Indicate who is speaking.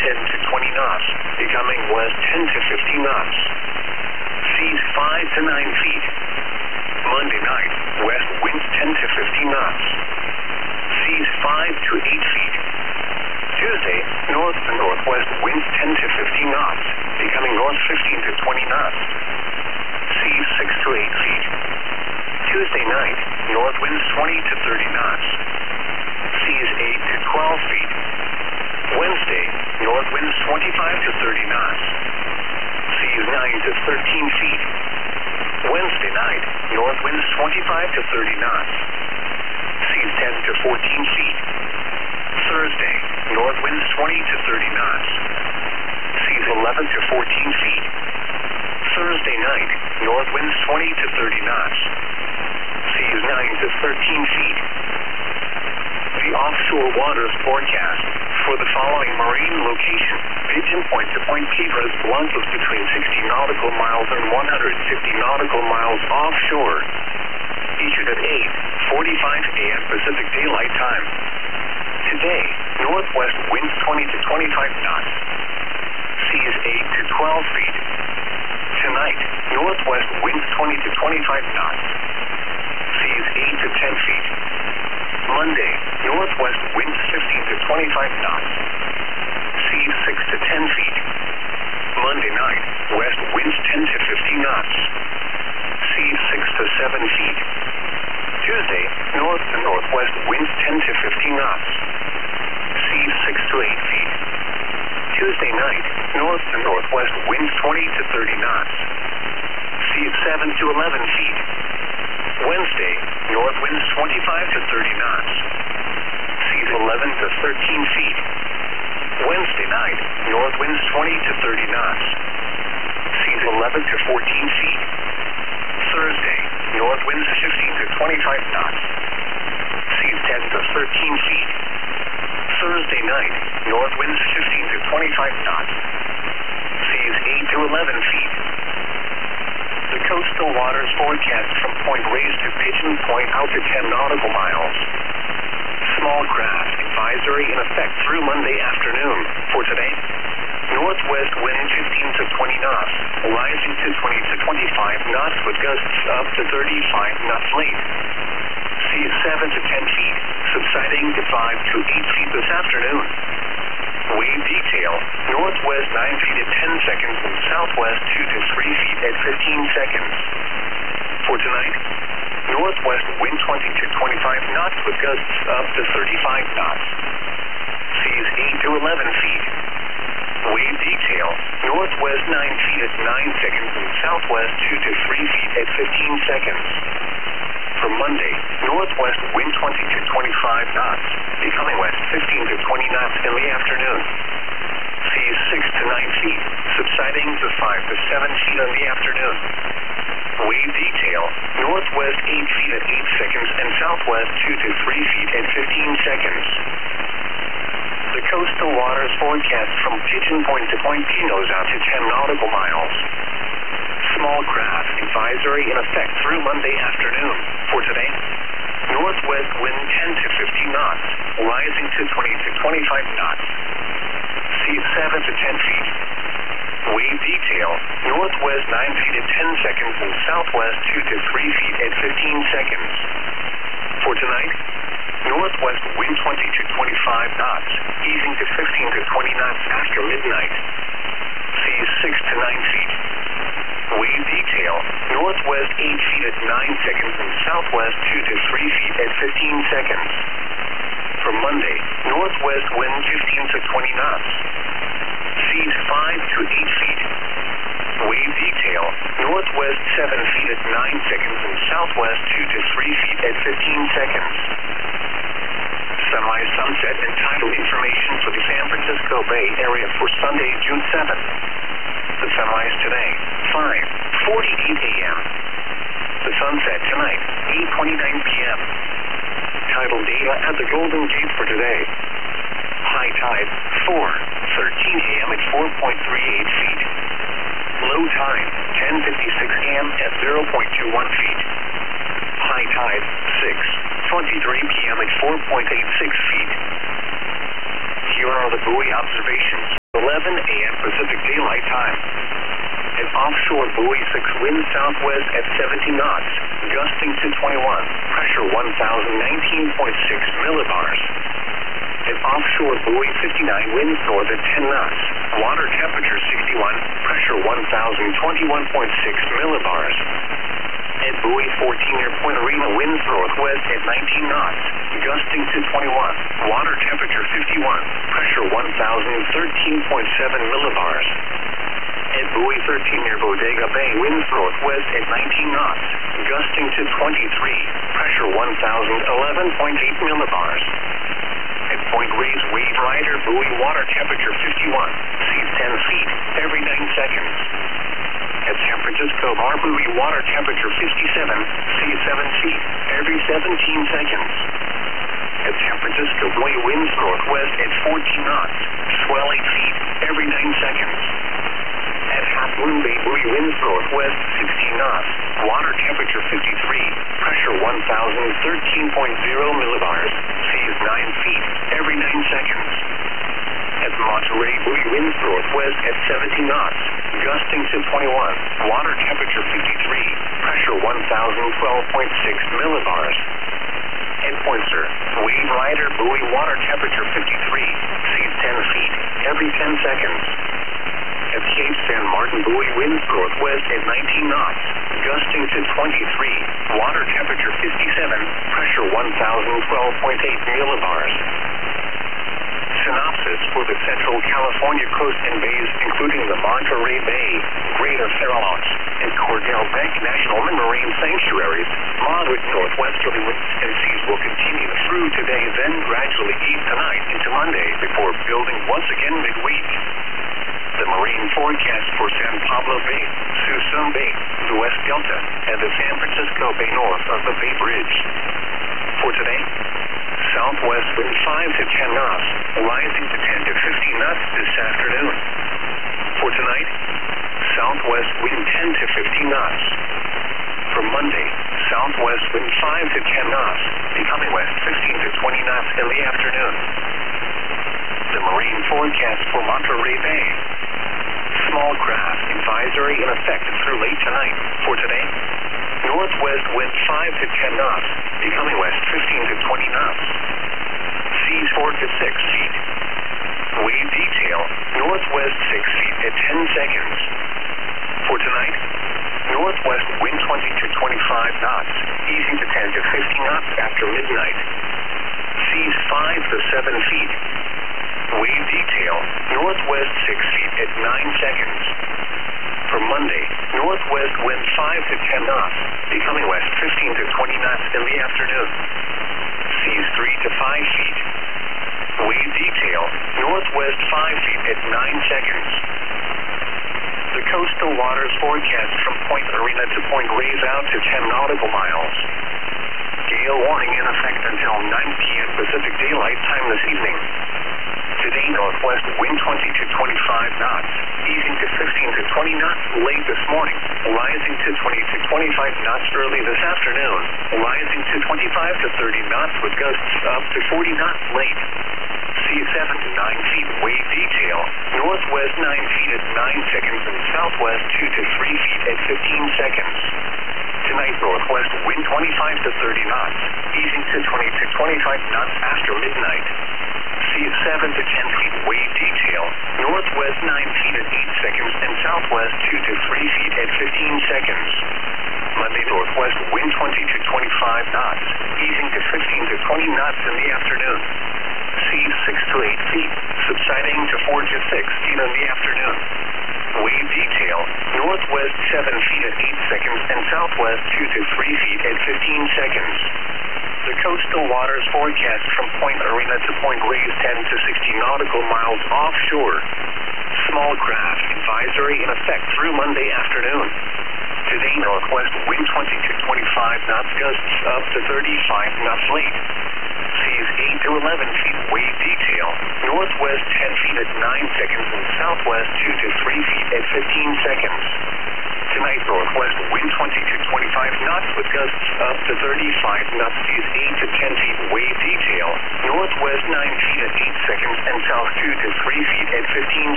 Speaker 1: 10 to 20 knots, becoming west 10 to 15 knots. Seas 5 to 9 feet. Monday night, west winds 10 to 15 knots. Seas 5 to 8 feet. Tuesday, north to northwest winds 10 to 15 knots, becoming north 15 to 20 knots. Seas 6 to 8 feet. Tuesday night, north winds 20 to 30 knots. Seas 8 to 12 feet. Wednesday, north winds 25 to 30 knots. Seas 9 to 13 feet. Wednesday night, north winds 25 to 30 knots. Seas 10 to 14 feet. Thursday, north winds 20 to 30 knots. Seas 11 to 14 feet. Thursday night, north winds 20 to 30 knots. Seas 9 to 13 feet. The offshore waters forecast for the following marine location: Pigeon Point to Point Kivras, Blancos between 60 nautical miles and 150 nautical miles offshore. Issued at 8:45 a.m. Pacific Daylight Time. Today, northwest winds 20 to 25 knots. Seas 8 to 12 feet. Tonight, northwest winds 20 to 25 knots. Seas 8 to 10 feet. Monday, northwest winds 15 to 25 knots. Seas 6 to 10 feet. Monday night, west winds 10 to 15 knots. Seas 6 to 7 feet. Tuesday, north to northwest winds 10 to 15 knots. Seas 6 to 8 feet. Tuesday night, north to northwest winds 20 to 30 knots. Seas 7 to 11 feet. Wednesday, north winds 25 to 30 knots. Seas 11 to 13 feet. Wednesday night, north winds 20 to 30 knots. Seas 11 to 14 feet. Thursday, north winds 15 to 25 knots. Seas 10 to 13 feet. Thursday night, north winds 15 to 25 knots. Seas 8 to 11 feet. The coastal waters forecast from Point Reyes to Pigeon Point out to 10 nautical miles. Small craft advisory in effect through Monday afternoon. For today, northwest wind 15 to 20 knots, rising to 20 to 25 knots with gusts up to 35 knots late. Seas 7 to 10 feet, subsiding to 5 to 8 feet this afternoon. Wave detail, northwest 9 feet at 10 seconds and southwest 2 to 3 feet at 15 seconds. For tonight, northwest wind 20 to 25 knots with gusts up to 35 knots. Seas 8 to 11 feet. Wave detail, northwest 9 feet at 9 seconds and southwest 2 to 3 feet at 15 seconds. For Monday, northwest wind 20 to 25 knots, becoming west 15 to 20 knots in the afternoon. Seas 6 to 9 feet, subsiding to 5 to 7 feet in the afternoon. Wave detail, northwest 8 feet at 8 seconds and southwest 2 to 3 feet at 15 seconds. The coastal waters forecast from Pigeon Point to Point Pinos out to 10 nautical miles. Small craft advisory in effect through Monday afternoon. For today, northwest wind 10 to 15 knots, rising to 20 to 25 knots. Seas 7 to 10 feet. Wave detail, northwest 9 feet at 10 seconds and southwest 2 to 3 feet at 15 seconds. For tonight, northwest wind 20 to 25 knots, easing to 15 to 20 knots after midnight. Seas 6 to 9 feet. Wave detail, northwest 8 feet at 9 seconds and southwest 2 to 3 feet at 15 seconds. For Monday, northwest wind 15 to 20 knots. Seas 5 to 8 feet. Wave detail, northwest 7 feet at 9 seconds and southwest 2 to 3 feet at 15 seconds. Semi-sunset and tidal information for the San Francisco Bay Area for Sunday, June 7th. The sunrise today, 5:48 a.m. The sunset tonight, 8:29 p.m. Tidal data at the Golden Gate for today. High tide, 4:13 a.m. at 4.38 feet. Low tide, 10:56 a.m. at 0.21 feet. High tide, 6:23 p.m. at 4.86 feet. Here are the buoy observations. 11 a.m. Pacific Daylight Time. An offshore buoy 6 wind southwest at 70 knots, gusting to 21, pressure 1,019.6 millibars. An offshore buoy 59 winds north at 10 knots, water temperature 61, pressure 1,021.6 millibars. At buoy 14 near Point Arena, winds northwest at 19 knots, gusting to 21, water temperature 51, pressure 1,013.7 millibars. At buoy 13 near Bodega Bay, winds northwest at 19 knots, gusting to 23, pressure 1,011.8 millibars. At Point Reyes, wave rider, buoy, water temperature 51, seas 10 feet every 9 seconds. At San Francisco Bar, buoy, water temperature 57, seas 7 feet every 17 seconds. At San Francisco buoy, winds northwest at 14 knots, swell 8 feet every 9 seconds. At Half Moon Bay, buoy, winds northwest 16 knots, water temperature 53, pressure 1,013.0 millibars, seas 9 feet every 9 seconds. At Monterey, buoy, winds northwest at 70 knots, gusting to 21, water temperature 53, pressure 1,012.6 millibars. At Point Sur, wave rider, buoy, water temperature 53, seas 10 feet every 10 seconds. At Cape San Martin, buoy, winds northwest at 19 knots, gusting to 23, water temperature 57, pressure 1,012.8 millibars. Synopsis for the Central California coast and bays, including the Monterey Bay, Greater Farallones, and Cordell Bank National Marine Sanctuaries. Moderate northwesterly winds and seas will continue through today, then gradually ease tonight into Monday before building once again midweek. The marine forecast for San Pablo Bay, Suisun Bay, the West Delta, and the San Francisco Bay north of the Bay Bridge. For today, southwest wind 5 to 10 knots, rising to 10 to 15 knots this afternoon. For tonight, southwest wind 10 to 15 knots. For Monday, southwest wind 5 to 10 knots, becoming west 15 to 20 knots in the afternoon. The marine forecast for Monterey Bay. Small craft advisory in effect through late tonight. For today, northwest wind 5 to 10 knots, becoming west 15 to 20 knots. Seas 4 to 6 feet. Wave detail, northwest 6 feet at 10 seconds. For tonight, northwest wind 20 to 25 knots, easing to 10 to 15 knots after midnight. Seas 5 to 7 feet. Wave detail, northwest 6 feet at 9 seconds. For Monday, northwest wind 5 to 10 knots, becoming west 15 to 20 knots in the afternoon. Seas 3 to 5 feet. Wave detail, northwest 5 feet at 9 seconds. The coastal waters forecast from Point Arena to Point Reyes out to 10 nautical miles. Gale warning in effect until 9 p.m. Pacific Daylight Time this evening. Today, northwest wind 20 to 25 knots, easing to 15 to 20 knots late this morning, rising to 20 to 25 knots early this afternoon, rising to 25 to 30 knots with gusts up to 40 knots late. Sea 7 to 9 feet wave detail, northwest 9 feet at 9 seconds and southwest 2 to 3 feet at 15 seconds. Tonight, northwest wind 25 to 30 knots, easing to 20 to 25 knots after midnight. Sea 7 to 10 feet wave detail, northwest 9 feet at 8 seconds and southwest 2 to 3 feet at 15 seconds. Monday, northwest wind 20 to 25 knots, easing to 15 to 20 knots in the afternoon. Seas 6 to 8 feet, subsiding to 4 to 6 feet in the afternoon. Wave detail, northwest 7 feet at 8 seconds and southwest 2 to 3 feet at 15 seconds. The coastal waters forecast from Point Arena to Point Reyes 10 to 60 nautical miles offshore. Small craft advisory in effect through Monday afternoon. Today, northwest wind 20 to 25 knots, gusts up to 35 knots late. Seas 8 to 11 feet wave detail, northwest 10 feet at 9 seconds and southwest 2 to 3 feet at 15 seconds. Tonight, northwest wind 20 to 25 knots with gusts up to 35 knots, seas 8 to 10 feet wave detail, northwest 9 feet at 8 seconds and south 2 to 3 feet at 15